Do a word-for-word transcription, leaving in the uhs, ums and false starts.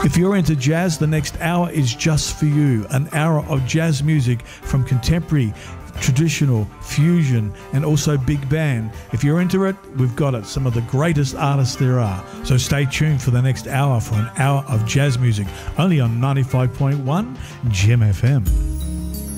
If you're into jazz, the next hour is just for you. An hour of jazz music from contemporary, traditional, fusion, and also big band. If you're into it, we've got it. Some of the greatest artists there are. So stay tuned for the next hour for an hour of jazz music, only on ninety-five point one Gem F M.